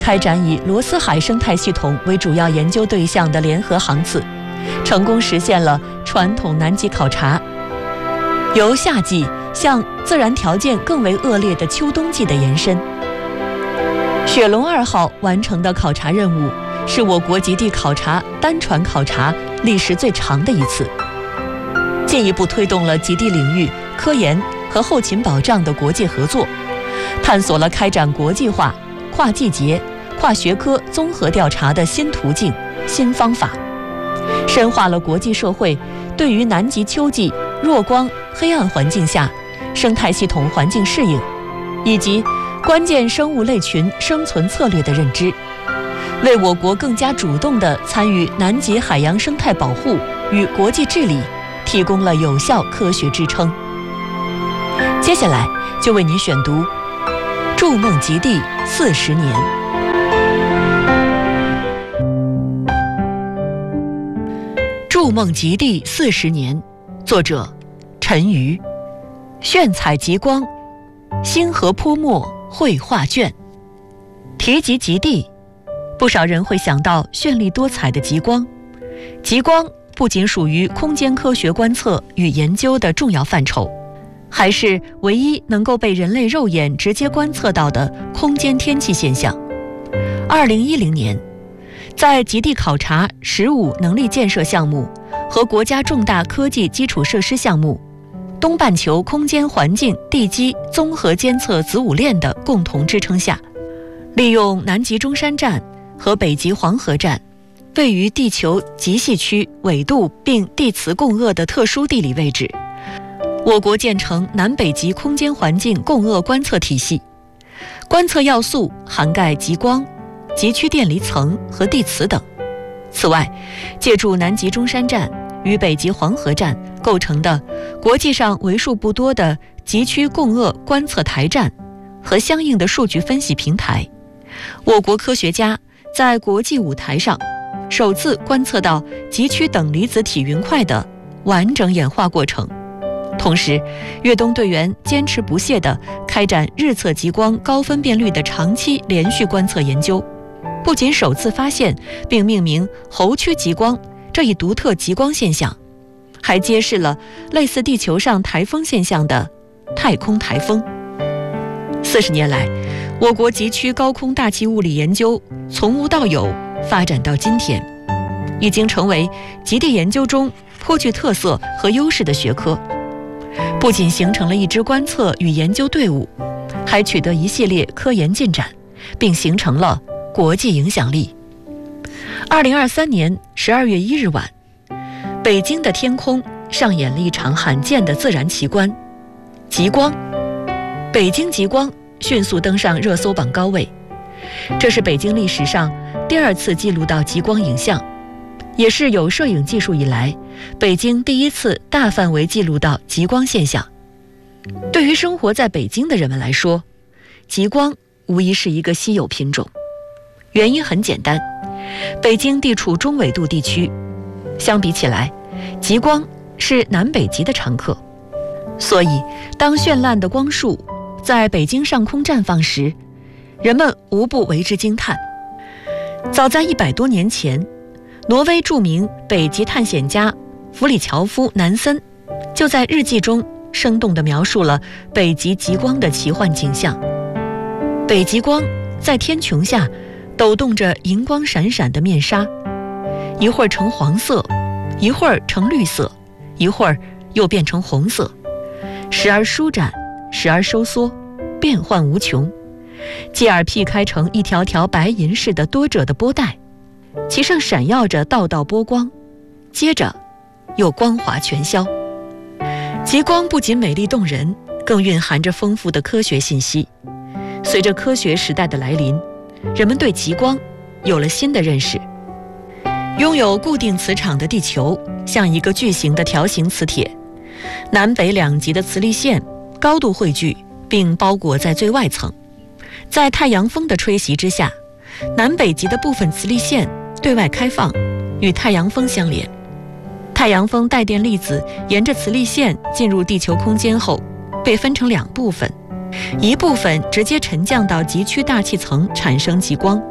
开展以罗斯海生态系统为主要研究对象的联合航次，成功实现了传统南极考察由夏季向自然条件更为恶劣的秋冬季的延伸。雪龙2号完成的考察任务是我国极地考察单船考察历时最长的一次，进一步推动了极地领域科研和后勤保障的国际合作，探索了开展国际化、跨季节、跨学科综合调查的新途径、新方法，深化了国际社会对于南极秋季弱光、黑暗环境下生态系统环境适应以及关键生物类群生存策略的认知，为我国更加主动地参与南极海洋生态保护与国际治理提供了有效科学支撑。接下来就为您选读《筑梦极地40年》。筑梦极地40年，作者陈瑜，炫彩极光，星河泼墨绘画卷。提及极地，不少人会想到绚丽多彩的极光。极光不仅属于空间科学观测与研究的重要范畴，还是唯一能够被人类肉眼直接观测到的空间天气现象。2010年，在极地考察15能力建设项目和国家重大科技基础设施项目东半球空间环境地基综合监测子午链的共同支撑下，利用南极中山站和北极黄河站位于地球极细区纬度并地磁共轭的特殊地理位置，我国建成南北极空间环境共轭观测体系，观测要素涵盖极光、极区电离层和地磁等。此外，借助南极中山站与北极黄河站构成的国际上为数不多的极区共轭观测台站和相应的数据分析平台，我国科学家在国际舞台上首次观测到极区等离子体云块的完整演化过程。同时，粤东队员坚持不懈地开展日测极光高分辨率的长期连续观测研究，不仅首次发现并命名猴区极光这一独特极光现象，还揭示了类似地球上台风现象的太空台风。40年来，我国极区高空大气物理研究从无到有发展到今天，已经成为极地研究中颇具特色和优势的学科，不仅形成了一支观测与研究队伍，还取得一系列科研进展，并形成了国际影响力。2023年12月1日晚，北京的天空上演了一场罕见的自然奇观——极光。北京极光迅速登上热搜榜高位，这是北京历史上第2次记录到极光影像，也是有摄影技术以来北京第1次大范围记录到极光现象。对于生活在北京的人们来说，极光无疑是一个稀有品种。原因很简单，北京地处中纬度地区，相比起来，极光是南北极的常客，所以当绚烂的光束在北京上空绽放时，人们无不为之惊叹。早在100多年前，挪威著名北极探险家弗里乔夫·南森就在日记中生动地描述了北极极光的奇幻景象。北极光在天穹下抖动着银光闪闪的面纱，一会儿呈黄色，一会儿呈绿色，一会儿又变成红色，时而舒展，时而收缩，变幻无穷，继而劈开成一条条白银似的多褶的波带，其上闪耀着道道波光，接着又光华全消。极光不仅美丽动人，更蕴含着丰富的科学信息。随着科学时代的来临，人们对极光有了新的认识。拥有固定磁场的地球像一个巨型的条形磁铁，南北两极的磁力线高度汇聚并包裹在最外层，在太阳风的吹袭之下，南北极的部分磁力线对外开放，与太阳风相连。太阳风带电粒子沿着磁力线进入地球空间后，被分成2部分，一部分直接沉降到极区大气层产生极光，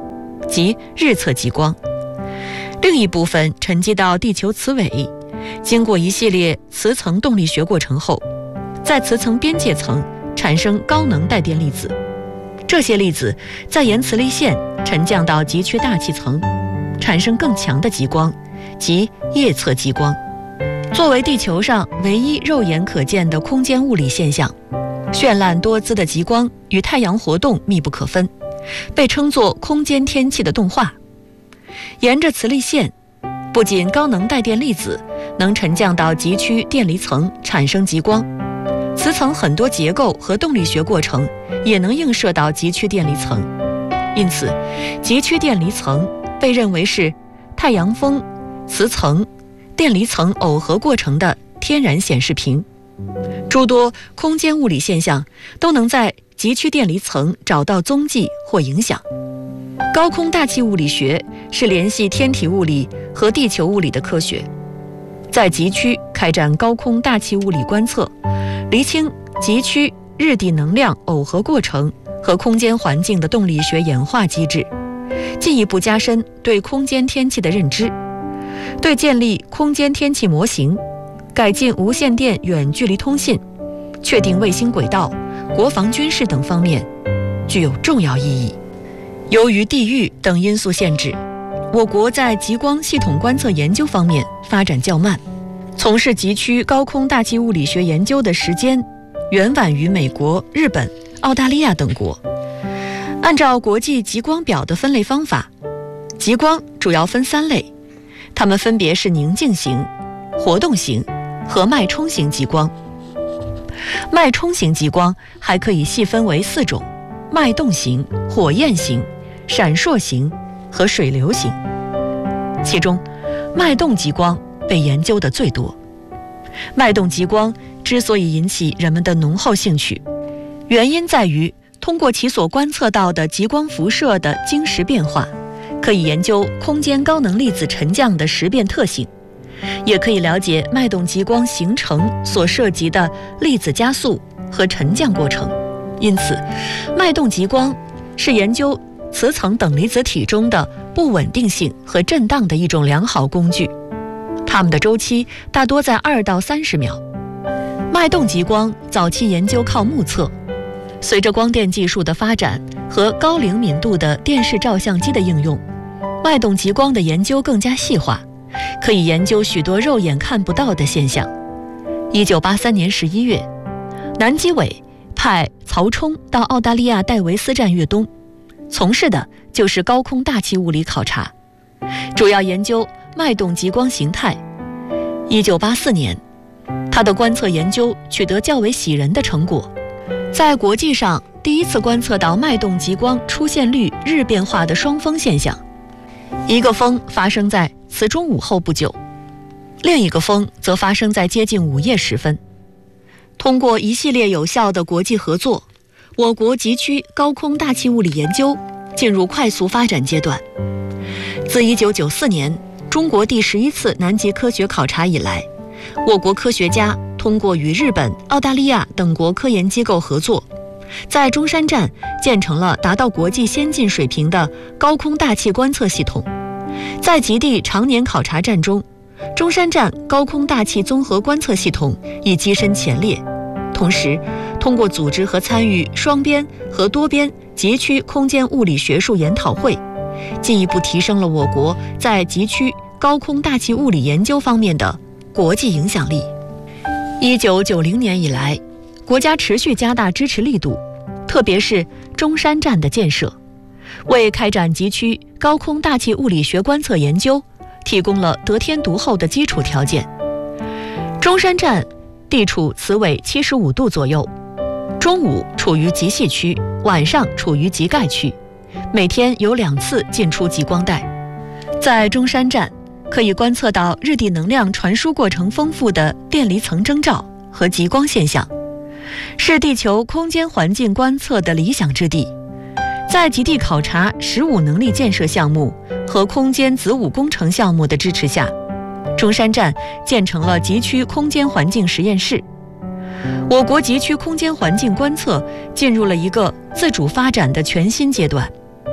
即日测极光。另一部分沉积到地球磁尾，经过一系列磁层动力学过程后，在磁层边界层产生高能带电粒子。这些粒子再沿磁力线沉降到极区大气层，产生更强的极光，即夜测极光。作为地球上唯一肉眼可见的空间物理现象，绚烂多姿的极光与太阳活动密不可分，被称作空间天气的动画。沿着磁力线，不仅高能带电粒子能沉降到极区电离层产生极光，磁层很多结构和动力学过程也能映射到极区电离层。因此，极区电离层被认为是太阳风、磁层、电离层耦合过程的天然显示屏。诸多空间物理现象都能在极区电离层找到踪迹或影响。高空大气物理学是联系天体物理和地球物理的科学，在极区开展高空大气物理观测，厘清极区日地能量耦合过程和空间环境的动力学演化机制，进一步加深对空间天气的认知，对建立空间天气模型、改进无线电远距离通信、确定卫星轨道、国防军事等方面具有重要意义。由于地域等因素限制，我国在极光系统观测研究方面发展较慢，从事极区高空大气物理学研究的时间远晚于美国、日本、澳大利亚等国。按照国际极光表的分类方法，极光主要分3类，它们分别是宁静型、活动型和脉冲型极光。脉冲型极光还可以细分为4种：脉动型、火焰型、闪烁型和水流型。其中，脉动极光被研究的最多。脉动极光之所以引起人们的浓厚兴趣，原因在于通过其所观测到的极光辐射的晶时变化，可以研究空间高能粒子沉降的时变特性，也可以了解脉动极光形成所涉及的粒子加速和沉降过程。因此，脉动极光是研究磁层等离子体中的不稳定性和震荡的一种良好工具，它们的周期大多在2到30秒。脉动极光早期研究靠目测，随着光电技术的发展和高灵敏度的电视照相机的应用，脉动极光的研究更加细化，可以研究许多肉眼看不到的现象。1983年11月，南极委派曹冲到澳大利亚戴维斯站越冬，从事的就是高空大气物理考察，主要研究脉动极光形态。1984年，他的观测研究取得较为喜人的成果，在国际上第一次观测到脉动极光出现率日变化的双峰现象。一个峰发生在次中午后不久，另一个峰则发生在接近午夜时分。通过一系列有效的国际合作，我国极区高空大气物理研究进入快速发展阶段。自1994年中国第11次南极科学考察以来，我国科学家通过与日本、澳大利亚等国科研机构合作，在中山站建成了达到国际先进水平的高空大气观测系统。在极地常年考察站中，中山站高空大气综合观测系统已跻身前列。同时，通过组织和参与双边和多边极区空间物理学术研讨会，进一步提升了我国在极区高空大气物理研究方面的国际影响力。1990年以来，国家持续加大支持力度，特别是中山站的建设，为开展极区高空大气物理学观测研究提供了得天独厚的基础条件。中山站地处磁尾75度左右，中午处于极细区，晚上处于极盖区，每天有2次进出极光带。在中山站可以观测到日地能量传输过程丰富的电离层征兆和极光现象，是地球空间环境观测的理想之地。在极地考察15能力建设项目和空间子午工程项目的支持下，中山站建成了极区空间环境实验室。我国极区空间环境观测进入了一个自主发展的全新阶段。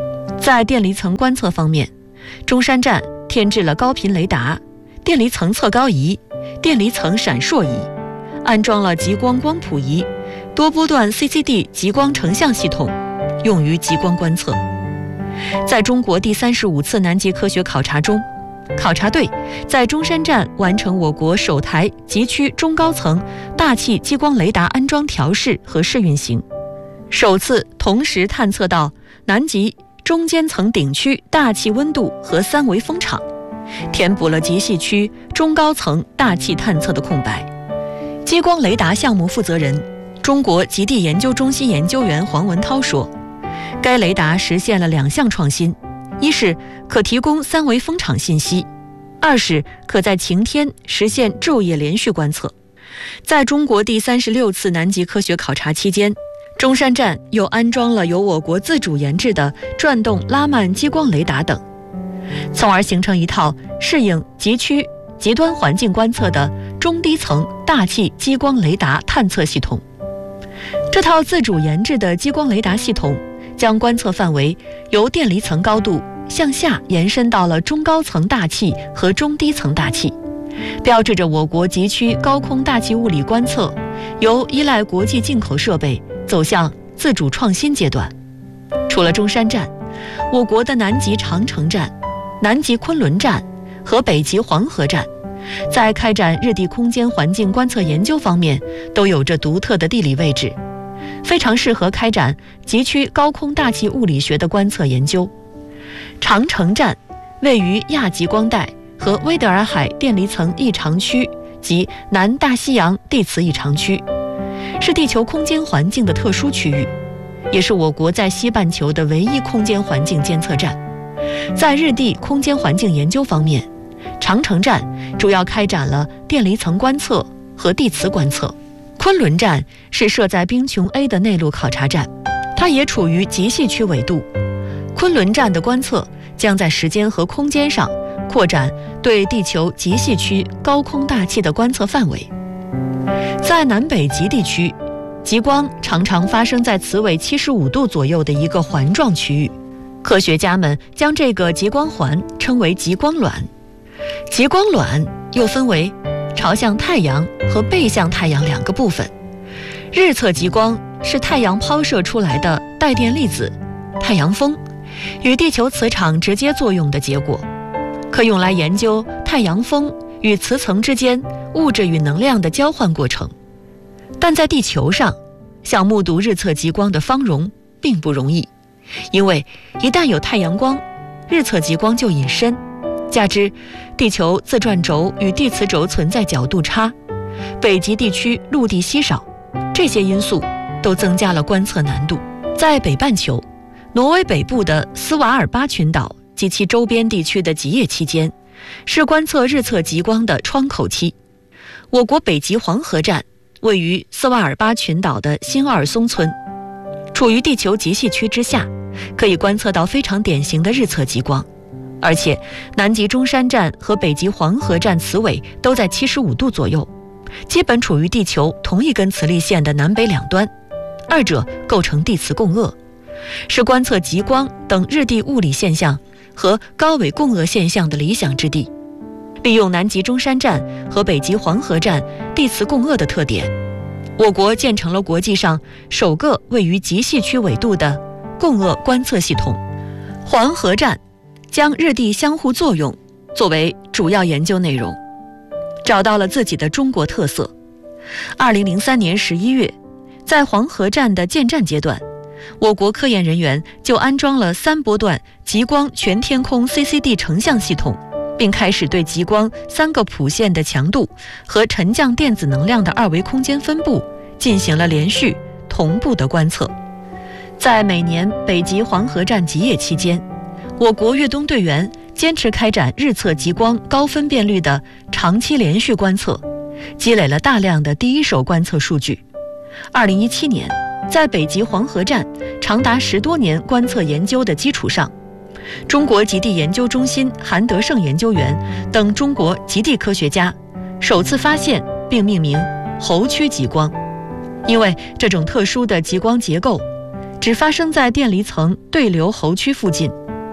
在电离层观测方面，中山站添置了高频雷达、电离层测高仪、电离层闪烁仪，安装了极光光谱仪、多波段 CCD 极光成像系统，用于极光观测。在中国第35次南极科学考察中，考察队在中山站完成我国首台极区中高层大气激光雷达安装调试和试运行，首次同时探测到南极中间层顶区大气温度和三维风场，填补了极细区中高层大气探测的空白。激光雷达项目负责人、中国极地研究中心研究员黄文涛说，该雷达实现了2项创新，一是可提供三维风场信息，二是可在晴天实现昼夜连续观测。在中国第36次南极科学考察期间，中山站又安装了由我国自主研制的转动拉曼激光雷达等，从而形成一套适应极区极端环境观测的中低层大气激光雷达探测系统。这套自主研制的激光雷达系统将观测范围由电离层高度向下延伸到了中高层大气和中低层大气，标志着我国极区高空大气物理观测由依赖国际进口设备走向自主创新阶段。除了中山站，我国的南极长城站、南极昆仑站和北极黄河站在开展日地空间环境观测研究方面都有着独特的地理位置，非常适合开展极区高空大气物理学的观测研究。长城站位于亚极光带和威德尔海电离层异常区及南大西洋地磁异常区，是地球空间环境的特殊区域，也是我国在西半球的唯一空间环境监测站。在日地空间环境研究方面，长城站主要开展了电离层观测和地磁观测。昆仑站是设在冰穹 A 的内陆考察站，它也处于极细区纬度。昆仑站的观测将在时间和空间上扩展对地球极细区高空大气的观测范围。在南北极地区，极光常常发生在磁纬75度左右的一个环状区域，科学家们将这个极光环称为极光卵。极光卵又分为朝向太阳和背向太阳2个部分。日测极光是太阳抛射出来的带电粒子太阳风与地球磁场直接作用的结果，可用来研究太阳风与磁层之间物质与能量的交换过程。但在地球上，想目睹日测极光的芳容并不容易，因为一旦有太阳光，日测极光就隐身，加之地球自转轴与地磁轴存在角度差，北极地区陆地稀少，这些因素都增加了观测难度。在北半球，挪威北部的斯瓦尔巴群岛及其周边地区的极夜期间，是观测日测极光的窗口期。我国北极黄河站位于斯瓦尔巴群岛的新奥尔松村，处于地球极细区之下，可以观测到非常典型的日测极光。而且南极中山站和北极黄河站磁纬都在75度左右，基本处于地球同一根磁力线的南北两端，二者构成地磁共轭，是观测极光等日地物理现象和高纬共轭现象的理想之地。利用南极中山站和北极黄河站地磁共轭的特点，我国建成了国际上首个位于极细区纬度的共轭观测系统。黄河站将日地相互作用作为主要研究内容，找到了自己的中国特色。2003年11月，在黄河站的建站阶段，我国科研人员就安装了3波段极光全天空 CCD 成像系统，并开始对极光3个谱线的强度和沉降电子能量的2维空间分布进行了连续同步的观测。在每年北极黄河站极夜期间，我国越冬队员坚持开展日测极光高分辨率的长期连续观测，积累了大量的第一手观测数据。2017年，在北极黄河站长达10多年观测研究的基础上，中国极地研究中心韩德胜研究员等中国极地科学家首次发现并命名侯区极光。因为这种特殊的极光结构只发生在电离层对流侯区附近，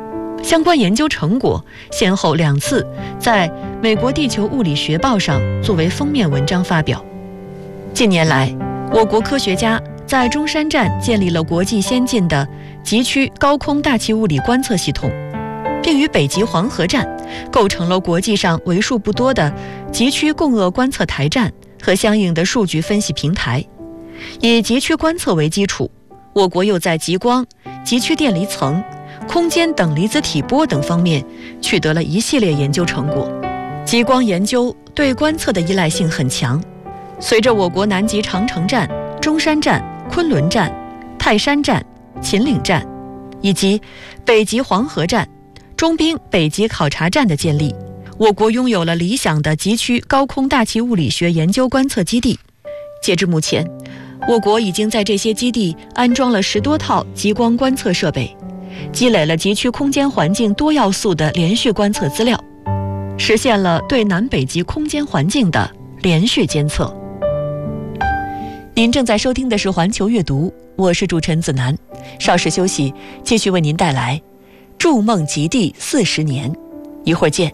相关研究成果先后2次在美国地球物理学报上作为封面文章发表。近年来，我国科学家在中山站建立了国际先进的极区高空大气物理观测系统，并与北极黄河站构成了国际上为数不多的极区共轭观测台站和相应的数据分析平台。以极区观测为基础，我国又在极光、极区电离层、空间等离子体波等方面取得了一系列研究成果。极光研究对观测的依赖性很强，随着我国南极长城站、中山站、昆仑站、泰山站、秦岭站以及北极黄河站、中滨北极考察站的建立，我国拥有了理想的极区高空大气物理学研究观测基地。截至目前，我国已经在这些基地安装了10多套极光观测设备，积累了极区空间环境多要素的连续观测资料，实现了对南北极空间环境的连续监测。您正在收听的是环球阅读，我是主持人子楠。稍事休息，继续为您带来筑梦极地40年，一会儿见。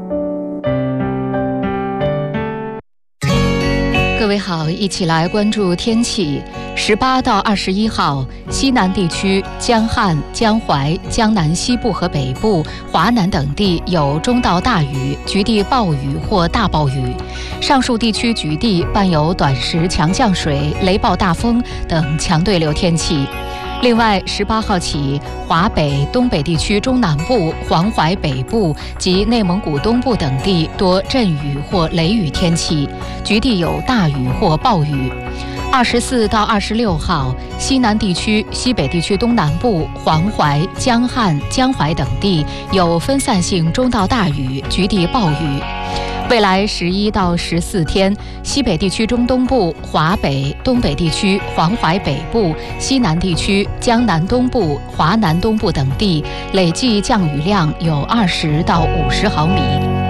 各位好，一起来关注天气。18到21号，西南地区江汉、江淮、江南西部和北部、华南等地有中到大雨，局地暴雨或大暴雨。上述地区局地伴有短时强降水、雷暴大风等强对流天气。另外，18号起，华北、东北地区中南部、黄淮北部及内蒙古东部等地多阵雨或雷雨天气，局地有大雨或暴雨。24到26号，西南地区、西北地区东南部、黄淮、江汉、江淮等地有分散性中到大雨，局地暴雨。未来11到14天，西北地区中东部、华北、东北地区、黄淮北部、西南地区、江南东部、华南东部等地累计降雨量有20到50毫米。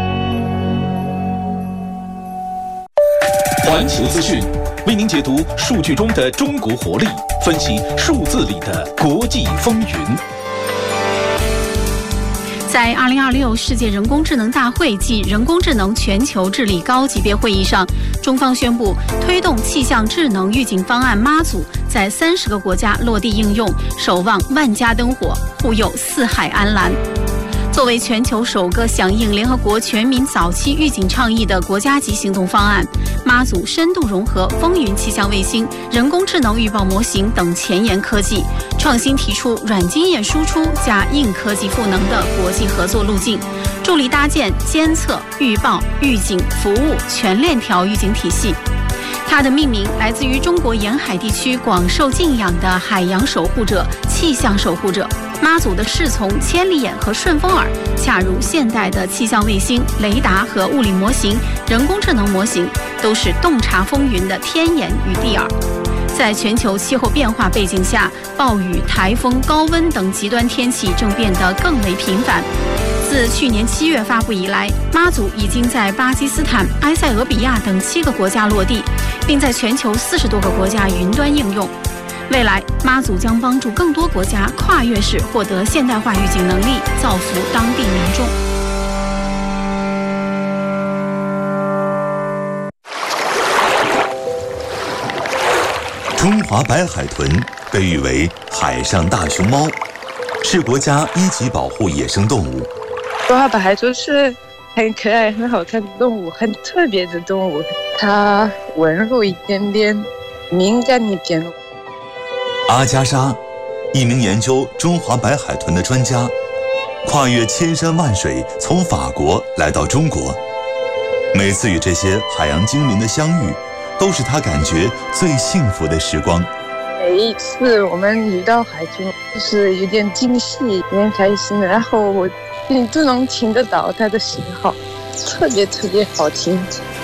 环球资讯为您解读数据中的中国活力，分析数字里的国际风云。 在2026世界人工智能大会暨人工智能全球治理高级别会议上，中方宣布推动气象智能预警方案妈祖在30个国家落地应用，守望万家灯火，护佑四海安澜。作为全球首个响应联合国全民早期预警倡议的国家级行动方案，妈祖深度融合风云气象卫星、人工智能预报模型等前沿科技，创新提出软经验输出加硬科技赋能的国际合作路径，助力搭建监测、预报、预警、服务全链条预警体系。它的命名来自于中国沿海地区广受敬仰的海洋守护者、气象守护者。妈祖的侍从千里眼和顺风耳，恰如现代的气象卫星、雷达和物理模型、人工智能模型，都是洞察风云的天眼与地耳。在全球气候变化背景下，暴雨、台风、高温等极端天气正变得更为频繁。自去年7月发布以来，妈祖已经在巴基斯坦、埃塞俄比亚等7个国家落地，并在全球40多个国家云端应用。未来，妈祖将帮助更多国家跨越式获得现代化预警能力，造福当地民众。 中华白海豚被誉为海上大熊猫，是国家1级保护野生动物。 中华白海豚是很可爱、很好看的动物，很特别的动物。它温柔一点点，敏感一点。 阿加莎，一名研究中华白海豚的专家，跨越千山万水，从法国来到中国。每次与这些海洋精灵的相遇，都是他感觉最幸福的时光。 每一次我们遇到海豚，就是有点惊喜，有点开心，然后我都能听得到它的信号，特别特别好听。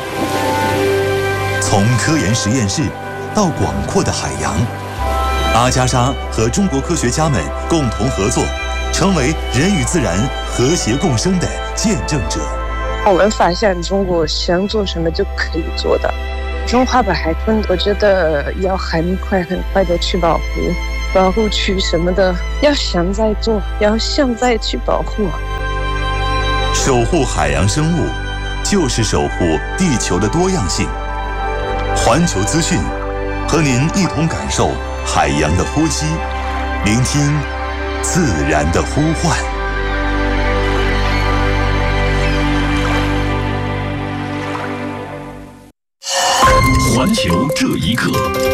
从科研实验室到广阔的海洋，阿加莎和中国科学家们共同合作，成为人与自然和谐共生的见证者。 我们发现中国想做什么就可以做到。中华白海豚，我觉得要很快的去保护， 保护区什么的，要想再做，要想再去保护。 守护海洋生物，就是守护地球的多样性。环球资讯，和您一同感受海洋的呼吸，聆听自然的呼唤。 环球这一刻，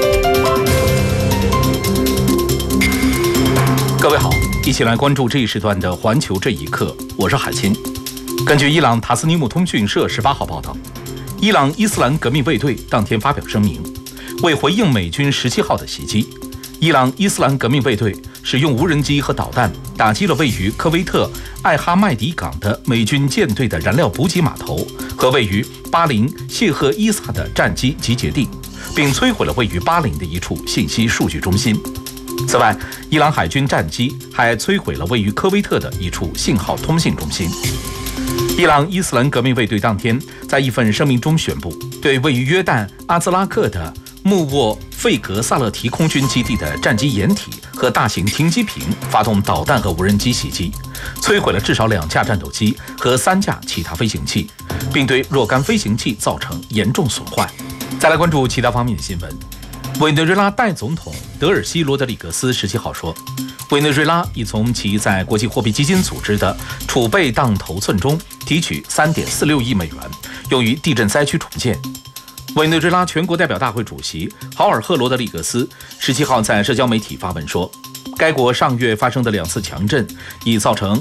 各位好，一起来关注这一时段的环球这一刻，我是海清。根据伊朗塔斯尼姆通讯社18号报道，伊朗伊斯兰革命卫队当天发表声明，为回应美军17号的袭击，伊朗伊斯兰革命卫队使用无人机和导弹打击了位于科威特艾哈迈迪港的美军舰队的燃料补给码头和位于巴林谢赫伊萨的战机集结地，并摧毁了位于巴林的一处信息数据中心。此外，伊朗海军战机还摧毁了位于科威特的一处信号通信中心。伊朗伊斯兰革命卫队当天在一份声明中宣布，对位于约旦阿兹拉克的穆沃费格萨勒提空军基地的战机掩体和大型停机坪发动导弹和无人机袭击，摧毁了至少2架战斗机和3架其他飞行器，并对若干飞行器造成严重损坏。再来关注其他方面的新闻。委内瑞拉代总统德尔西罗德里格斯17号说，委内瑞拉已从其在国际货币基金组织的储备当头寸中提取3.46亿美元，用于地震灾区重建。委内瑞拉全国代表大会主席豪尔赫罗德里格斯17号在社交媒体发文说，该国上月发生的2次强震已造成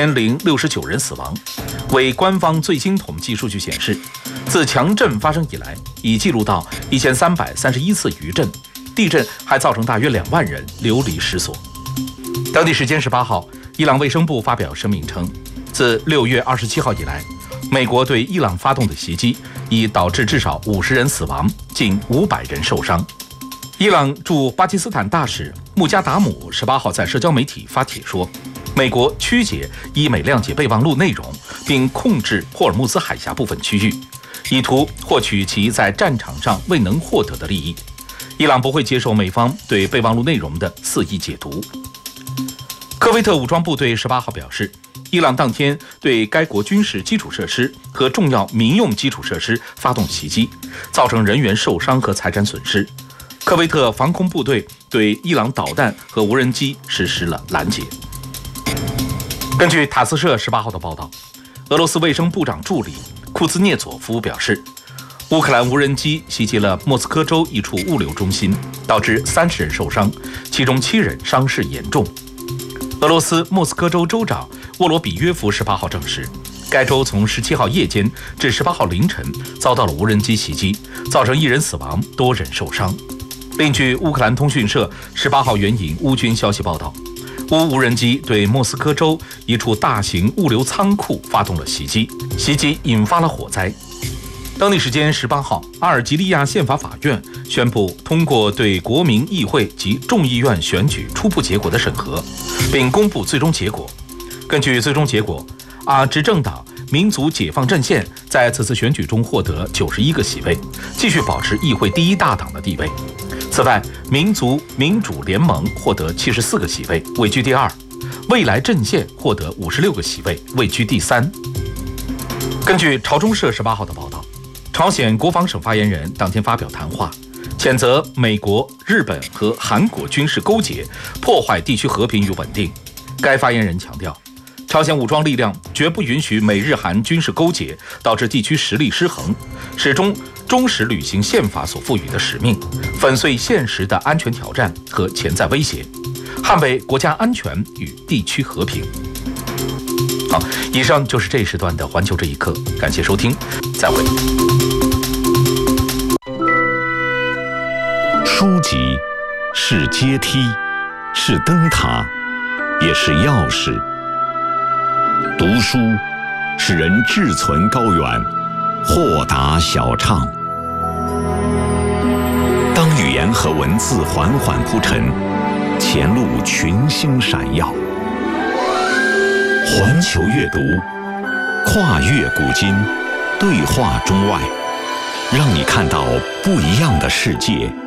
5069人死亡。为官方最新统计数据显示，自强震发生以来，已记录到1331次余震，地震还造成大约2万人流离失所。当地时间18号，伊朗卫生部发表声明称，自6月27号以来，美国对伊朗发动的袭击已导致至少50人死亡，近500人受伤。伊朗驻巴基斯坦大使穆加达姆18号在社交媒体发帖说，美国曲解伊美谅解备忘录内容，并控制霍尔木兹海峡部分区域，以图获取其在战场上未能获得的利益。伊朗不会接受美方对备忘录内容的肆意解读。科威特武装部队18号表示，伊朗当天对该国军事基础设施和重要民用基础设施发动袭击，造成人员受伤和财产损失。科威特防空部队对伊朗导弹和无人机实施了拦截。根据塔斯社18号的报道，俄罗斯卫生部长助理库兹涅佐夫表示，乌克兰无人机袭击了莫斯科州一处物流中心，导致30人受伤，其中7人伤势严重。俄罗斯莫斯科州州长沃罗比约夫18号证实，该州从17号夜间至18号凌晨遭到了无人机袭击，造成1人死亡，多人受伤。另据乌克兰通讯社18号援引乌军消息报道，乌无人机对莫斯科州一处大型物流仓库发动了袭击，袭击引发了火灾。当地时间18号，阿尔及利亚宪法法院宣布通过对国民议会及众议院选举初步结果的审核，并公布最终结果。根据最终结果，执政党民族解放阵线在此次选举中获得91个席位，继续保持议会第1大党的地位。此外，民族民主联盟获得74个席位，位居第2；未来阵线获得56个席位，位居第3。根据朝中社18号的报道，朝鲜国防省发言人当天发表谈话，谴责美国、日本和韩国军事勾结，破坏地区和平与稳定。该发言人强调，朝鲜武装力量绝不允许美日韩军事勾结导致地区实力失衡，始终忠实履行宪法所赋予的使命，粉碎现实的安全挑战和潜在威胁，捍卫国家安全与地区和平。好，以上就是这一时段的环球这一刻，感谢收听，再会。 书籍是阶梯，是灯塔，也是钥匙。读书使人志存高远，豁达小畅。当语言和文字缓缓铺陈，前路群星闪耀。环球阅读，跨越古今，对话中外，让你看到不一样的世界。